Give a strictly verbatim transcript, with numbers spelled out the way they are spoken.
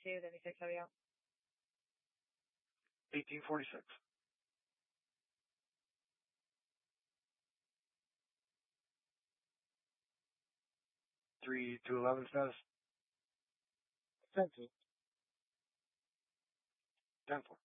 two, then six, how are you? eighteen forty-six. three two eleven status. Central. ten four.